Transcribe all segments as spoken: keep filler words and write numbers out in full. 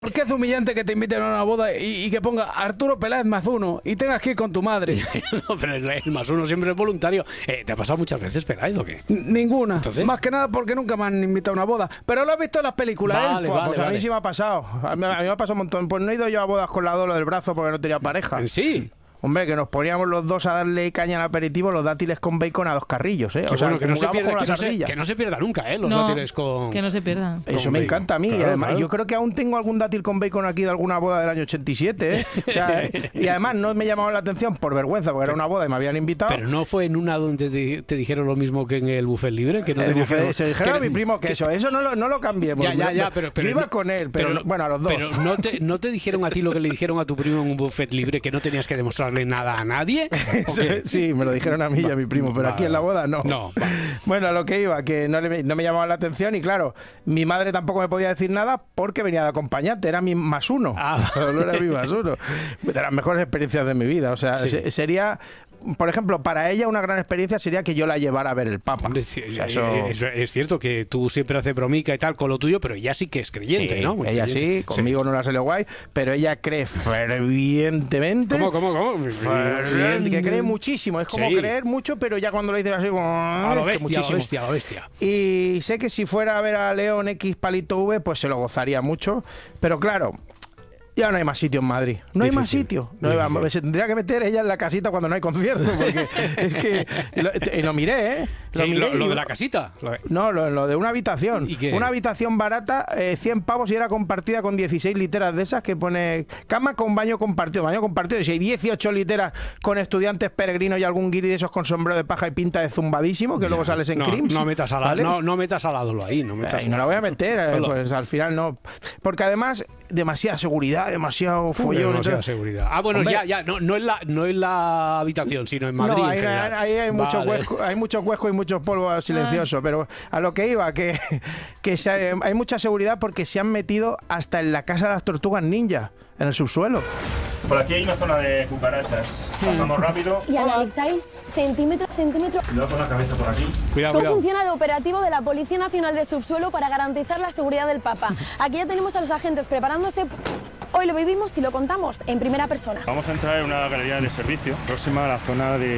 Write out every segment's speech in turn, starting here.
¿Por qué es humillante que te inviten a una boda y, y que ponga Arturo Peláez más uno y tengas que ir con tu madre? No, pero el, el más uno siempre es voluntario. Eh, ¿Te ha pasado muchas veces, Peláez, o qué? N- Ninguna. ¿Entonces? Más que nada porque nunca me han invitado a una boda. Pero lo has visto en las películas, Vale, ¿eh? vale, Pues a vale. mí sí me ha pasado. A mí, a mí me ha pasado un montón. Pues no he ido yo a bodas con la dolo del brazo porque no tenía pareja. Sí. Hombre, que nos poníamos los dos a darle caña al aperitivo, los dátiles con bacon a dos carrillos, ¿eh? Qué O sea, bueno, que no, se jugamos pierda, con que, la no se, sardilla. que no se pierda nunca, ¿eh? Los No, dátiles con... que no se pierdan. Eso con me bacon. encanta a mí. Claro, y además, claro. yo creo que aún tengo algún dátil con bacon aquí de alguna boda del año ochenta y siete, ¿eh? O sea, eh, y además no me llamaba la atención por vergüenza, porque era una boda y me habían invitado. Pero no fue en una donde te, te dijeron lo mismo que en el buffet libre, que no El tenías buffet, que... se dijeron que- a mi primo que, que- eso, eso no lo, no lo cambié. Ya, porque ya, yo- ya, pero, pero yo iba no- con él, pero, no- bueno, a los dos. Pero no te, no te dijeron a ti lo que le dijeron a tu primo en un buffet libre, que no tenías que demostrarle nada a nadie. ¿O Eso, qué? sí, me lo dijeron a mí y a mi primo, pero Vale, aquí en la vale. boda no. No, vale. Bueno, a lo que iba, que no, le, no me llamaba la atención y claro, mi madre tampoco me podía decir nada porque venía de acompañante, era mi más uno. Ah. No era mi más uno. De las mejores experiencias de mi vida. O sea, Sí. se- sería, por ejemplo, para ella una gran experiencia sería que yo la llevara a ver el Papa. Hombre, sí, O sea, es, eso- es- es cierto que tú siempre haces bromica y tal con lo tuyo, pero ella sí que es creyente, Sí, ¿no? Muy ella creyente. sí, conmigo no la salió guay, pero ella cree fervientemente. ¿Cómo, cómo, cómo? Ferviente, que cree muchísimo. Es como Sí. creer mucho, pero ya cuando lo dices así, como. A lo es que bestia, a lo muchísimo. bestia, a lo bestia. Y sé que si fuera a ver a León X Palito V, pues se lo gozaría mucho. Pero claro, ya no hay más sitio en Madrid. No hay más Difícil, sitio. No hay- difícil. se tendría que meter ella en la casita cuando no hay concierto. Porque es que. Y lo, y lo miré, ¿eh? Lo, Sí, miré lo, lo y- de la casita. Lo- No, lo, lo de una habitación. ¿Y qué? Una habitación barata, eh, cien pavos y era compartida con dieciséis literas de esas que pone cama con baño compartido. Baño compartido. Y si hay dieciocho literas con estudiantes peregrinos y algún guiri de esos con sombrero de paja y pinta de zumbadísimo, que luego sales en no, Crims. no metas a la, ¿vale? no, no metas al lado ahí, no metas Ay, no la voy a meter, eh, Hola. pues al final no. Porque además, demasiada seguridad, demasiado follón. Demasiada entonces- seguridad. Ah, bueno, Hombre. ya, ya, no, no, en la, no en la habitación, sino en Madrid. No, en ahí, general. ahí hay, mucho Vale. huesco, hay mucho huesco y mucho polvo silencioso, pero a lo que iba, que, que se- hay mucha seguridad porque se han metido hasta en la casa de las tortugas ninja, en el subsuelo. Por aquí hay una zona de cucarachas. Pasamos rápido. Y analizáis centímetro a centímetro Cuidado con la cabeza por aquí. Cuidado, cómo cuidado. funciona el operativo de la Policía Nacional de Subsuelo para garantizar la seguridad del Papa. Aquí ya tenemos a los agentes preparándose. Hoy lo vivimos y lo contamos en primera persona. Vamos a entrar en una galería de servicio próxima a la zona de,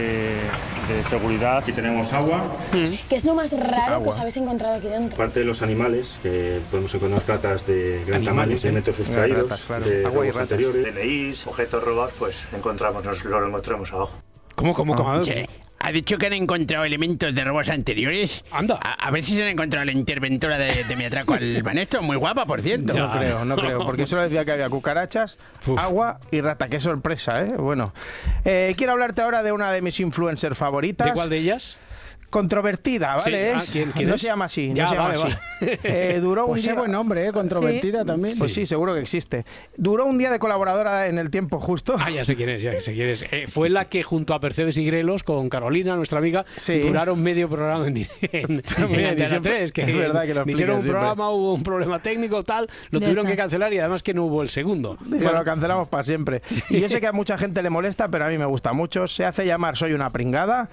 de seguridad. Aquí tenemos agua. ¿Qué es lo más raro Agua. que os habéis encontrado aquí dentro? Aparte de los animales, que podemos encontrar ratas de gran Animales, tamaño, ¿eh? elementos sustraídos Ratas, claro. de Agua y robos ratas. anteriores. D N Is, objetos robados, pues encontramos, nos lo encontramos abajo. ¿Cómo, cómo, cómo? ¿Ha dicho que han encontrado elementos de robos anteriores? Anda. A, a ver si se han encontrado la interventora de, de mi atraco al Banesto. Muy guapa, por cierto. No creo, no creo, porque solo decía que había cucarachas, Uf. agua y rata. Qué sorpresa, ¿eh? Bueno, eh, quiero hablarte ahora de una de mis influencers favoritas. ¿De cuál de ellas? Controvertida, ¿vale? Sí. Ah, Es- ¿quién- quién no es? se llama así, Ya, no se llama vale, así. vale. Eh, duró un Pues sí, día... buen nombre, ¿eh? Controvertida también. Pues sí, seguro que existe. Duró un día de colaboradora en el tiempo justo. Ah, ya sé quién es, ya sé quién es. Eh, fue la que junto a Percebes y Grelos, con Carolina, nuestra amiga, Sí. duraron medio programa en, en, También, en Antena y siempre- tres, que es verdad que lo hicieron un explican siempre. programa, hubo un problema técnico, tal, lo Ya tuvieron está. que cancelar y además que no hubo el segundo. Digo, lo cancelamos para siempre. Y yo sé que a mucha gente le molesta, pero a mí me gusta mucho. Se hace llamar Soy una pringada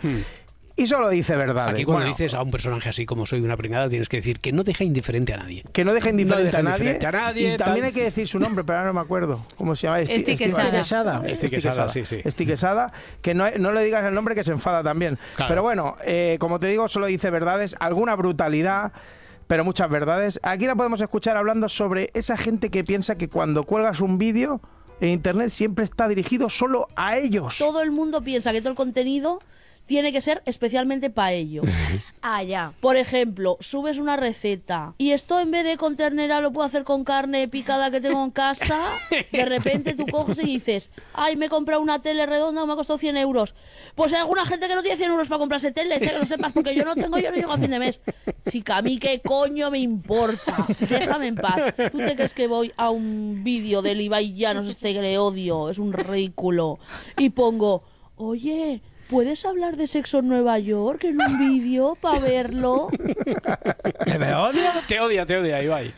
y solo dice verdades. Aquí cuando Bueno, dices a un personaje así como soy una pringada, tienes que decir que no deja indiferente a nadie. que no deja indiferente, No deja a, nadie, indiferente a nadie, y también tal. hay que decir su nombre, pero ahora no me acuerdo. ¿Cómo se llama? Esti- Esti Quesada. Quesada. Esti Quesada, sí, sí. Esti Quesada, que no, no le digas el nombre que se enfada también. Claro. Pero bueno, eh, como te digo, solo dice verdades, alguna brutalidad, pero muchas verdades. Aquí la podemos escuchar hablando sobre esa gente que piensa que cuando cuelgas un vídeo en internet siempre está dirigido solo a ellos. Todo el mundo piensa que todo el contenido tiene que ser especialmente para ellos. Allá. Por ejemplo, subes una receta y esto en vez de con ternera lo puedo hacer con carne picada que tengo en casa. De repente tú coges y dices, ay, me he comprado una tele redonda, me ha costado cien euros. Pues hay alguna gente que no tiene cien euros para comprarse tele, sé que lo sepas, porque yo no tengo, yo no llego a fin de mes. Sí, que a mí qué coño me importa. Déjame en paz. ¿Tú te crees que voy a un vídeo del Ibai Llanos, este que le odio? Es un ridículo. Y pongo, oye, ¿puedes hablar de sexo en Nueva York en un vídeo para verlo? ¿Me odia? Te odia, te odia, Ibai.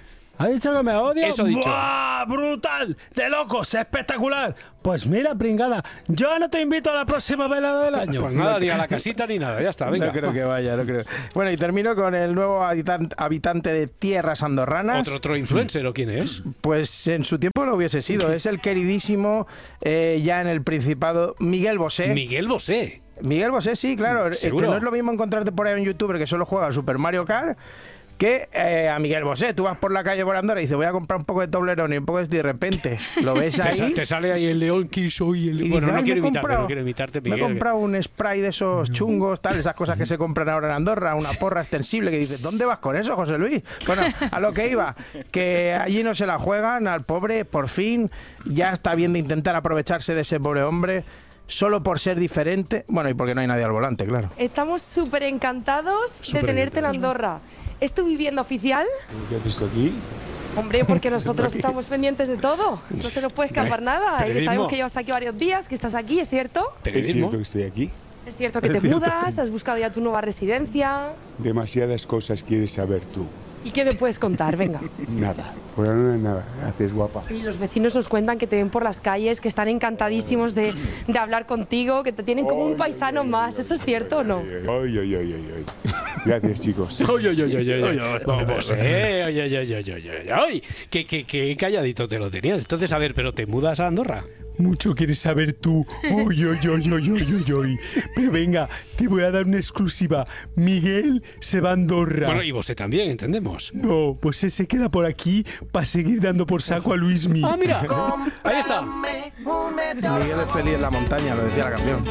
¿Ha dicho que me odia? Eso ha dicho. ¡Buah! ¡Brutal! ¡De locos! ¡Espectacular! Pues mira, pringada, yo no te invito a la próxima velada del año. Pues nada, ni a la casita ni nada, ya está, venga. No creo que vaya, no creo. Bueno, y termino con el nuevo habitan- habitante de tierras andorranas. ¿Otro, otro influencer o quién es? Pues en su tiempo lo hubiese sido. Es el queridísimo, eh, ya en el Principado, Miguel Bosé. Miguel Bosé. Miguel Bosé, sí, claro. Es que ¿Seguro? no es lo mismo encontrarte por ahí un youtuber que solo juega al Super Mario Kart que eh, a Miguel Bosé. Tú vas por la calle por Andorra y dices, voy a comprar un poco de Toblerone y un poco de esto, y de repente lo ves Te, sa- ahí. te sale ahí el león que soy el y Bueno, dices, no "Ay, quiero me he imitarte, comprado- no quiero imitarte, Me he Miguel. comprado un spray de esos chungos, tal, esas cosas que se compran ahora en Andorra, una porra extensible, que dices, ¿dónde vas con eso, José Luis? Bueno, a lo que iba, que allí no se la juegan, al pobre, por fin, ya está bien de intentar aprovecharse de ese pobre hombre, solo por ser diferente, bueno, y porque no hay nadie al volante, claro. Estamos súper encantados de Súper tenerte en encantados. Andorra. ¿Es tu vivienda oficial? ¿Qué haces tú aquí? Hombre, porque nosotros estamos pendientes de todo. No se nos puede escapar nada. Y periodismo. sabemos que llevas aquí varios días, que estás aquí, ¿es cierto? ¿Es Periodismo. cierto que estoy aquí? Es cierto que te mudas, has buscado ya tu nueva residencia. Demasiadas cosas quieres saber tú. ¿Y qué me puedes contar? Venga. Nada. Por ahora no hay nada. Gracias, guapa. Y los vecinos nos cuentan que te ven por las calles, que están encantadísimos de, de hablar contigo, que te tienen como un paisano más. ¿Eso es cierto o no? Ay, ay, ay, ay, ay. Gracias, chicos. Oye, oye, oye, oye, oye. No, Bosé, oye, oye, oye, oye, oye, oye. Qué, qué, qué calladito te lo tenías. Entonces, a ver, ¿pero te mudas a Andorra? Mucho quieres saber tú. Oy, oy, oy, oy, oy, oy, oy. Pero venga, te voy a dar una exclusiva. Miguel se va a Andorra. Bueno, y Bosé también, entendemos. No, pues ese se queda por aquí para seguir dando por saco a Luismi. Ah, mira. Ahí está. Miguel es feliz en la montaña, lo decía la canción.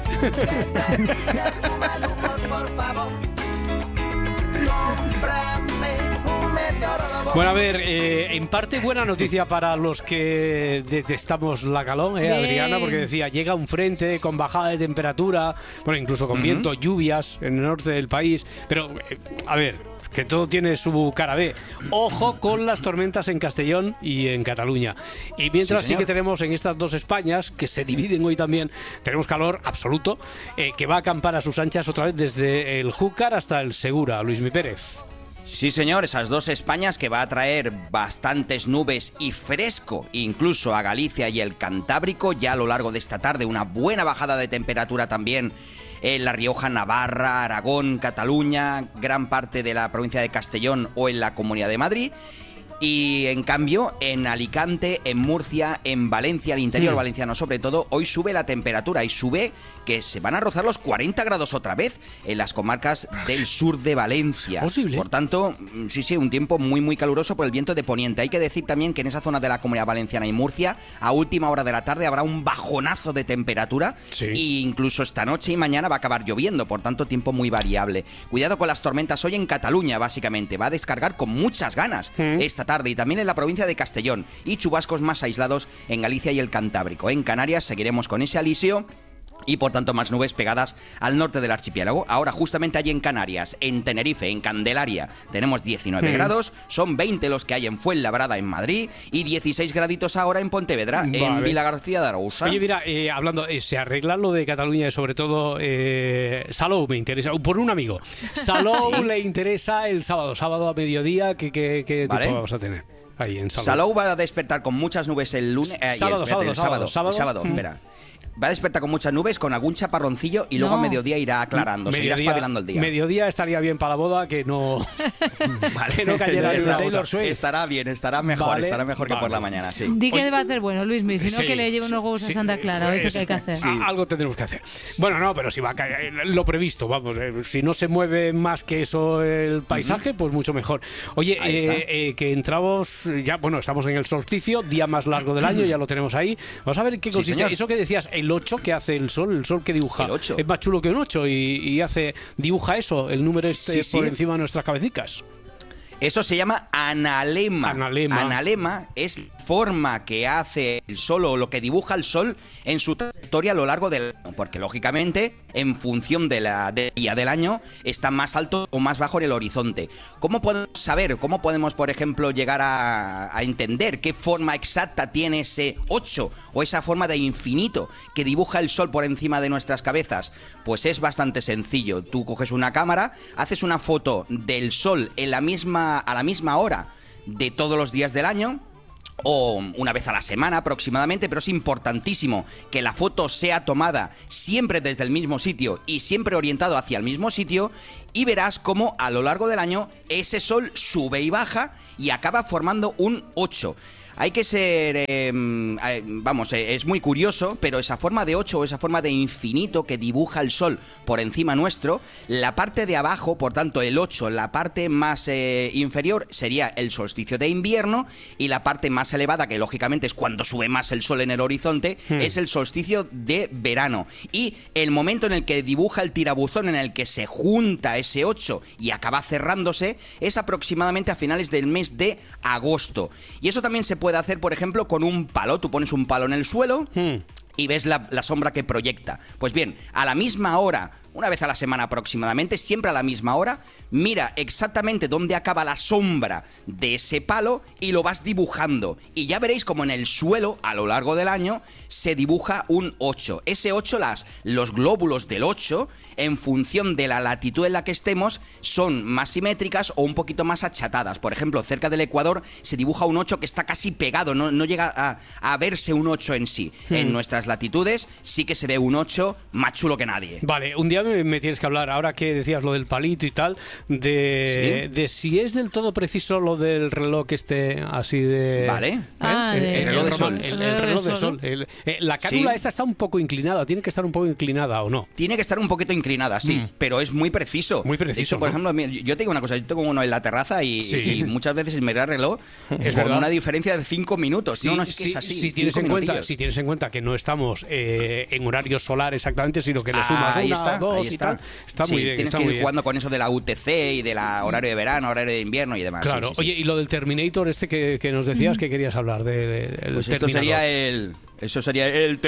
Bueno, a ver, eh, en parte buena noticia para los que detestamos la calor, ¿eh, Bien. Adriana? Porque decía, llega un frente con bajada de temperatura, bueno, incluso con viento, lluvias en el norte del país. Pero, eh, a ver, que todo tiene su cara B. Ojo con las tormentas en Castellón y en Cataluña. Y mientras sí, que tenemos en estas dos Españas, que se dividen hoy también, tenemos calor absoluto, eh, que va a acampar a sus anchas otra vez desde el Júcar hasta el Segura. Luismi Pérez. Sí, señor, esas dos Españas que va a traer bastantes nubes y fresco, incluso a Galicia y el Cantábrico, ya a lo largo de esta tarde una buena bajada de temperatura también en La Rioja, Navarra, Aragón, Cataluña, gran parte de la provincia de Castellón o en la Comunidad de Madrid. Y en cambio, en Alicante, en Murcia, en Valencia, el interior mm. valenciano sobre todo, hoy sube la temperatura y sube que se van a rozar los cuarenta grados otra vez en las comarcas del sur de Valencia. ¿Posible? Por tanto, sí, sí, un tiempo muy, muy caluroso por el viento de poniente. Hay que decir también que en esa zona de la Comunidad Valenciana y Murcia, a última hora de la tarde habrá un bajonazo de temperatura sí. e incluso esta noche y mañana va a acabar lloviendo, por tanto, tiempo muy variable. Cuidado con las tormentas hoy en Cataluña, básicamente. Va a descargar con muchas ganas mm. esta tarde y también en la provincia de Castellón y chubascos más aislados en Galicia y el Cantábrico. En Canarias seguiremos con ese alisio y por tanto más nubes pegadas al norte del archipiélago. Ahora justamente allí en Canarias, en Tenerife, en Candelaria, tenemos diecinueve mm. grados, son veinte los que hay en Fuenlabrada, en Madrid, y dieciséis graditos ahora en Pontevedra, vale. en Vila García de Arousa. Oye, mira, eh, hablando, eh, se arregla lo de Cataluña y sobre todo eh, Salou me interesa, por un amigo. Salou sí. le interesa el sábado, sábado a mediodía, ¿qué, qué, qué ¿vale? tipo vamos a tener ahí en Salou? Salou va a despertar con muchas nubes el lunes, eh, sábado, el, sábado, el sábado, sábado, sábado, sábado mm. espera. Va a despertar con muchas nubes, con algún chaparroncillo y luego no. a mediodía irá aclarando, se irá espabilando el día. Mediodía estaría bien para la boda, que no, vale. que no cayera en la Taylor Swift. Estará bien, estará mejor, vale. estará mejor vale. que por la mañana, sí. Di que va a hacer bueno, Luismi, si no sí, que le lleve unos huevos sí, a Santa Clara, es, eso que hay que hacer. Sí. Algo tendremos que hacer. Bueno, no, pero si va a caer lo previsto, vamos, eh, si no se mueve más que eso el paisaje, uh-huh. pues mucho mejor. Oye, eh, eh, que entramos, ya, bueno, estamos en el solsticio, día más largo del año, uh-huh. ya lo tenemos ahí. Vamos a ver qué consiste. Sí, eso que decías, el ocho que hace el sol, el sol que dibuja, es más chulo que un ocho y, y hace dibuja eso, el número este sí, por sí. encima de nuestras cabecicas. Eso se llama analema. Analema. Analema es forma que hace el sol o lo que dibuja el sol en su trayectoria a lo largo del año, porque lógicamente en función de la del día del año está más alto o más bajo en el horizonte. ¿Cómo podemos saber, cómo podemos por ejemplo llegar a, a entender qué forma exacta tiene ese ocho o esa forma de infinito que dibuja el sol por encima de nuestras cabezas? Pues es bastante sencillo. Tú coges una cámara, haces una foto del sol en la misma a la misma hora de todos los días del año, o una vez a la semana aproximadamente, pero es importantísimo que la foto sea tomada siempre desde el mismo sitio y siempre orientado hacia el mismo sitio, y verás cómo a lo largo del año ese sol sube y baja y acaba formando un ocho. Hay que ser, eh, eh, vamos, eh, es muy curioso, pero esa forma de ocho o esa forma de infinito que dibuja el sol por encima nuestro, la parte de abajo, por tanto el ocho, la parte más eh, inferior sería el solsticio de invierno, y la parte más elevada, que lógicamente es cuando sube más el sol en el horizonte, hmm. es el solsticio de verano. Y el momento en el que dibuja el tirabuzón, en el que se junta ese ocho y acaba cerrándose, es aproximadamente a finales del mes de agosto. Y eso también se puede puede hacer, por ejemplo, con un palo. Tú pones un palo en el suelo hmm. y ves la, la sombra que proyecta. Pues bien, a la misma hora, una vez a la semana aproximadamente, siempre a la misma hora, mira exactamente dónde acaba la sombra de ese palo y lo vas dibujando. Y ya veréis como en el suelo, a lo largo del año, se dibuja un ocho. Ese ocho, las, los glóbulos del ocho, en función de la latitud en la que estemos, son más simétricas o un poquito más achatadas. Por ejemplo, cerca del Ecuador se dibuja un ocho que está casi pegado, no, no llega a, a verse un ocho en sí. Hmm. En nuestras latitudes sí que se ve un ocho más chulo que nadie. Vale, un día me, me tienes que hablar, ahora que decías lo del palito y tal, de, ¿sí? de si es del todo preciso lo del reloj este así de... Vale. ¿eh? Ah, el, de... el, reloj del sol. El, el reloj del sol. El, eh, la cánula ¿sí? esta está un poco inclinada, tiene que estar un poco inclinada ¿o no? Tiene que estar un poquito inclinada, sí, mm. pero es muy preciso. Muy preciso. De hecho, por ¿no? ejemplo, yo tengo una cosa, yo tengo uno en la terraza y, sí. y muchas veces me da el reloj es con verdad. una diferencia de cinco minutos. Sí, no, no, es que sí, es así. Si tienes, en cuenta, si tienes en cuenta que no estamos eh, en horario solar exactamente, sino que le sumas ah, ahí una, está, dos ahí y está. tal, está sí, muy bien. Tienes está que muy ir bien. jugando con eso de la U T C y de la horario de verano, horario de invierno y demás. Claro. Sí, sí, Oye, sí. y lo del Terminator este que, que nos decías que querías hablar de, de, del pues Terminador. Esto sería el, eso sería el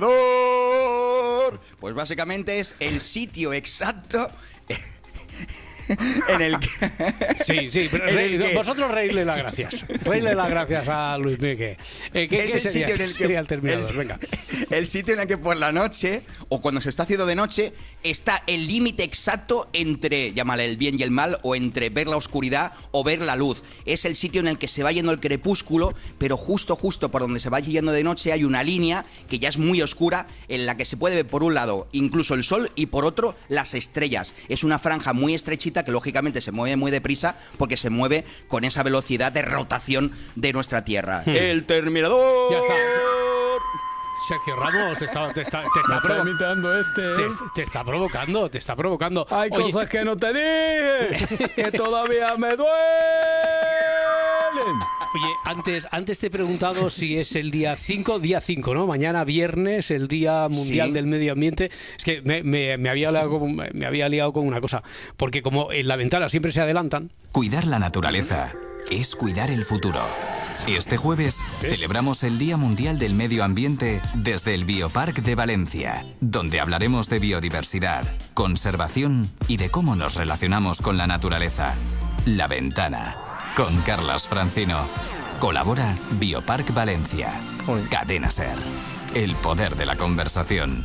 Terminador. Pues básicamente es el sitio exacto en el que... Sí, sí, pero rey, que... vosotros reírle las gracias. Reírle las gracias a Luis Miguel. Eh, ¿Qué, es ¿qué el sería, sitio en el que... sería el Terminador? El, Venga. El sitio en el que por la noche, o cuando se está haciendo de noche, está el límite exacto entre, llámale el bien y el mal, o entre ver la oscuridad o ver la luz. Es el sitio en el que se va yendo el crepúsculo, pero justo, justo por donde se va yendo de noche hay una línea que ya es muy oscura, en la que se puede ver por un lado incluso el sol y por otro las estrellas. Es una franja muy estrechita que lógicamente se mueve muy deprisa porque se mueve con esa velocidad de rotación de nuestra Tierra. Hmm. El Terminador. Ya está. Sergio Ramos, te está, te está, te está, provo imitando este. Te, te está provocando, te está provocando. Hay Oye. cosas que no te dije, que todavía me duelen. Oye, antes, antes te he preguntado si es el día cinco, día cinco, ¿no? Mañana viernes, el Día Mundial sí. del Medio Ambiente. Es que me, me, me, había liado con, me había liado con una cosa, porque como en la ventana siempre se adelantan. Cuidar la naturaleza es cuidar el futuro. Este jueves ¿Es? celebramos el Día Mundial del Medio Ambiente desde el Bioparc de Valencia, donde hablaremos de biodiversidad, conservación y de cómo nos relacionamos con la naturaleza. La Ventana, con Carlas Francino. Colabora Bioparc Valencia. Cadena Ser. El poder de la conversación.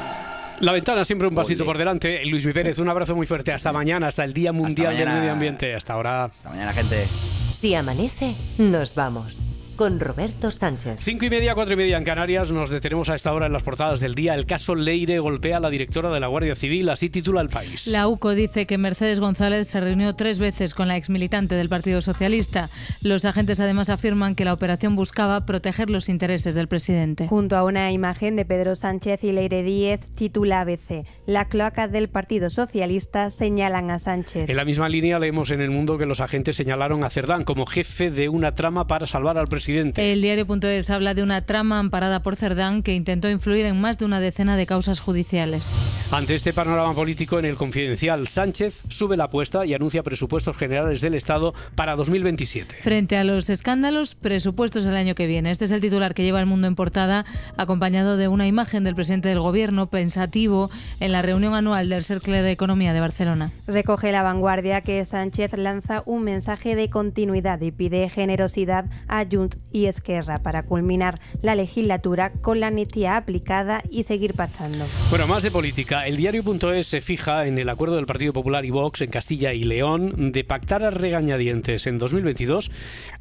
La Ventana, siempre un pasito Oye. por delante. Luis Mi Pérez, un abrazo muy fuerte. Hasta mañana, hasta el Día Mundial del Medio Ambiente. Hasta ahora. Hasta mañana, gente. Si amanece, nos vamos. Con Roberto Sánchez. Cinco y media, cuatro y media en Canarias. Nos detenemos a esta hora en las portadas del día. El caso Leire golpea a la directora de la Guardia Civil. Así titula El País. La UCO dice que Mercedes González se reunió tres veces con la exmilitante del Partido Socialista. Los agentes además afirman que la operación buscaba proteger los intereses del presidente. Junto a una imagen de Pedro Sánchez y Leire Díez, titula A B C. Las cloacas del Partido Socialista señalan a Sánchez. En la misma línea leemos en El Mundo que los agentes señalaron a Cerdán como jefe de una trama para salvar al presidente. El diario.es habla de una trama amparada por Cerdán que intentó influir en más de una decena de causas judiciales. Ante este panorama político, en El Confidencial, Sánchez sube la apuesta y anuncia presupuestos generales del Estado para dos mil veintisiete. Frente a los escándalos, presupuestos el año que viene. Este es el titular que lleva El Mundo en portada, acompañado de una imagen del presidente del Gobierno pensativo en la reunión anual del Cercle de Economía de Barcelona. Recoge La Vanguardia que Sánchez lanza un mensaje de continuidad y pide generosidad a Junts y Esquerra para culminar la legislatura con la amnistía aplicada y seguir pactando. Bueno, más de política. El diario.es se fija en el acuerdo del Partido Popular y Vox en Castilla y León de pactar a regañadientes en dos mil veintidós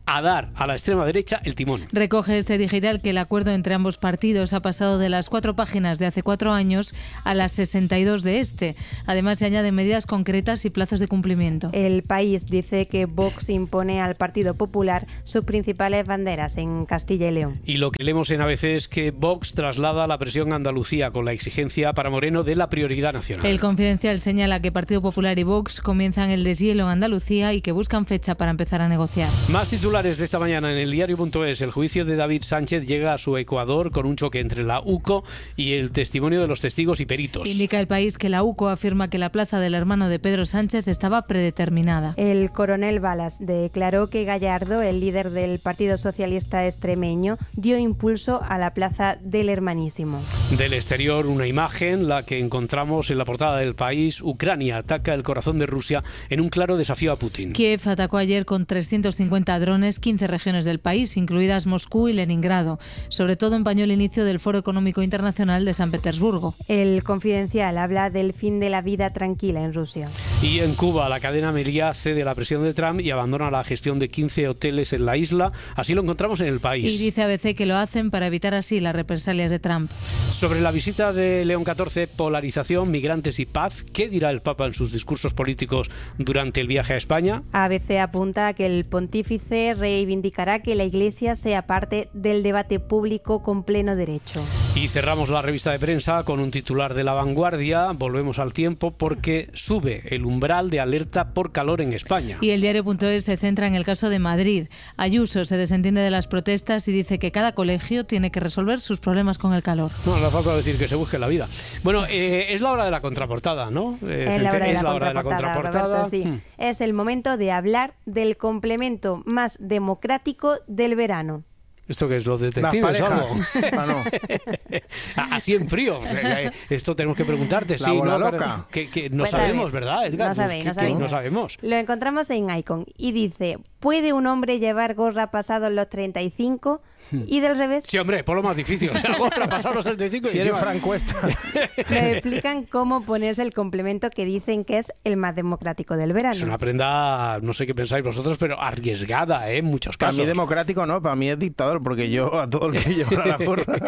a dar a la extrema derecha el timón. Recoge este digital que el acuerdo entre ambos partidos ha pasado de las cuatro páginas de hace cuatro años a las sesenta y dos de este. Además, se añaden medidas concretas y plazos de cumplimiento. El País dice que Vox impone al Partido Popular sus principales banderas en Castilla y León. Y lo que leemos en A B C es que Vox traslada la presión a Andalucía con la exigencia para Moreno de la prioridad nacional. El Confidencial señala que Partido Popular y Vox comienzan el deshielo en Andalucía y que buscan fecha para empezar a negociar. Más titulares de esta mañana en el diario punto es. El juicio de David Sánchez llega a su Ecuador con un choque entre la U C O y el testimonio de los testigos y peritos. Indica El País que la U C O afirma que la plaza del hermano de Pedro Sánchez estaba predeterminada. El coronel Balas declaró que Gallardo, el líder del Partido Socialista extremeño, dio impulso a la plaza del Hermanísimo. Del exterior, una imagen, la que encontramos en la portada del País. Ucrania ataca el corazón de Rusia en un claro desafío a Putin. Kiev atacó ayer con trescientos cincuenta drones quince regiones del país, incluidas Moscú y Leningrado. Sobre todo empañó el inicio del Foro Económico Internacional de San Petersburgo. El Confidencial habla del fin de la vida tranquila en Rusia. Y en Cuba, la cadena Meliá cede la presión de Trump y abandona la gestión de quince hoteles en la isla. Así lo encontramos en El País. Y dice A B C que lo hacen para evitar así las represalias de Trump. Sobre la visita de León catorce, polarización, migrantes y paz, ¿qué dirá el Papa en sus discursos políticos durante el viaje a España? A B C apunta a que el pontífice reivindicará que la Iglesia sea parte del debate público con pleno derecho. Y cerramos la revista de prensa con un titular de La Vanguardia. Volvemos al tiempo porque sube el umbral de alerta por calor en España. Y el diario punto es se centra en el caso de Madrid. Ayuso se desentiende de las protestas y dice que cada colegio tiene que resolver sus problemas con el calor. No, no falta decir que se busque la vida. Bueno, eh, es la hora de la contraportada, ¿no? Eh, es la hora, de, es la la hora de la contraportada. Roberto, sí. hmm. Es el momento de hablar del complemento más democrático del verano. ¿Esto qué es? ¿Los detectives o algo? Ah, no. Así en frío. O sea, esto tenemos que preguntarte. La sí, bola no, loca. Que, que no pues sabemos, ver, ¿verdad, Edgar? No sabéis, ¿Qué, no, sabéis. no sabemos. Lo encontramos en Icon y dice, ¿puede un hombre llevar gorra pasados los treinta y cinco? Y del revés. Sí, hombre, por lo más difícil. O sea, gorra pasados los treinta y cinco. Si y eres Fran Cuesta. Me explican cómo ponerse el complemento que dicen que es el más democrático del verano. Es una prenda, no sé qué pensáis vosotros, pero arriesgada, ¿eh? En muchos casos. Para mí democrático no, para mí es dictador, porque yo a todo el que lleva la gorra.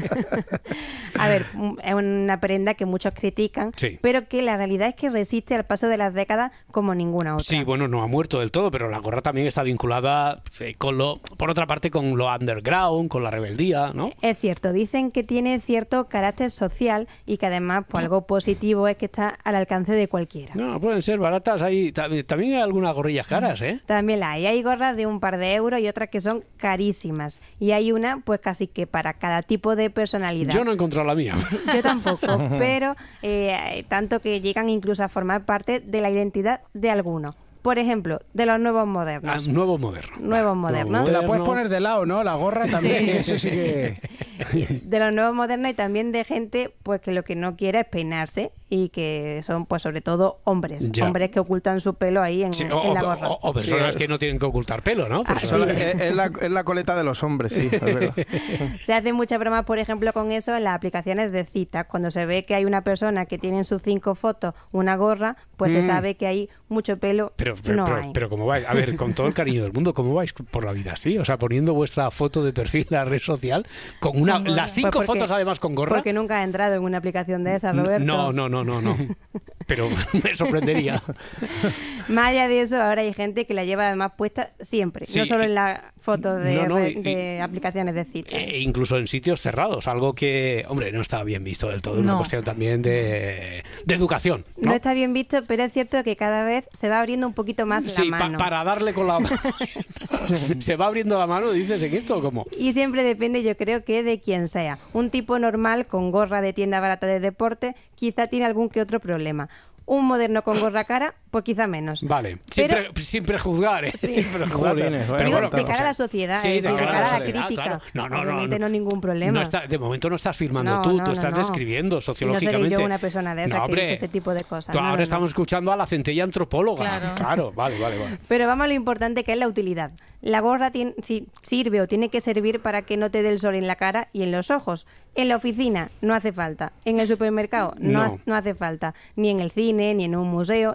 A ver, es una prenda que muchos critican, sí, pero que la realidad es que resiste al paso de las décadas como ninguna otra. Sí, bueno, no ha muerto del todo, pero la gorra también está vinculada eh, con lo, por otra parte, con lo underground, con la rebeldía, ¿no? Es cierto, dicen que tiene cierto carácter social y que además, pues algo positivo es que está al alcance de cualquiera. No, pueden ser baratas, hay, también hay algunas gorrillas caras, ¿eh? También la hay, hay gorras de un par de euros y otras que son carísimas. Y hay una, pues casi que para cada tipo de personalidad. Yo no he encontrado la mía. Yo tampoco, pero eh, tanto que llegan incluso a formar parte de la identidad de algunos. Por ejemplo, de los nuevos modernos. Ah, nuevos modernos. Nuevos modernos. Te la puedes poner de lado, ¿no? La gorra también, sí. Eso sí que... De los nuevos modernos y también de gente pues que lo que no quiere es peinarse y que son pues sobre todo hombres. Ya. Hombres que ocultan su pelo ahí en, sí, en o, la gorra. O, o personas sí. que no tienen que ocultar pelo, ¿no? Ah, sí. es, es, la, es la coleta de los hombres, sí, es verdad. Se hace mucha broma, por ejemplo, con eso en las aplicaciones de citas. Cuando se ve que hay una persona que tiene en sus cinco fotos una gorra, pues mm. se sabe que hay mucho pelo. Pero, pero, no pero, hay. pero ¿cómo vais? A ver, con todo el cariño del mundo, ¿cómo vais por la vida así? O sea, poniendo vuestra foto de perfil en la red social con una, las cinco pues porque, fotos además con gorra. Porque nunca has entrado en una aplicación de esas, Roberto. No, no, no, no, no. Pero me sorprendería. Más allá de eso, ahora hay gente que la lleva además puesta siempre, sí, no solo en las fotos de, no, no, y, de aplicaciones de citas. E incluso en sitios cerrados, algo que, hombre, no está bien visto del todo, no. Una cuestión también de, de educación. ¿no? no está bien visto, pero es cierto que cada vez se va abriendo un poquito más sí, la mano. Pa para darle con la mano. ¿Se va abriendo la mano, dices, en esto o cómo? Y siempre depende, yo creo, que de quién sea. Un tipo normal con gorra de tienda barata de deporte quizá tiene algún que otro problema. Un moderno con gorra cara, pues quizá menos. Vale, sin, pero, pre, sin prejuzgar, ¿eh? Sí. Sin prejuzgar. Jolines, pero, bueno, digo, bueno, de cara a la sociedad, sí, eh, de, de cara, cara a la, sociedad, crítica. Claro. No, no, Obviamente no, no, no ningún problema. No está, de momento no estás firmando no, tú, no, tú estás no, no. describiendo sociológicamente. Y no seré yo una persona de esa no, que hombre, dice ese tipo de cosas. Tú no, ahora no, estamos no. escuchando a la centella antropóloga. Claro. claro, vale, vale, vale. Pero vamos a lo importante que es la utilidad. La gorra tiene, si, sirve o tiene que servir para que no te dé el sol en la cara y en los ojos. En la oficina no hace falta. En el supermercado no, no. ha, no hace falta. Ni en el cine, ni en un museo, en ningún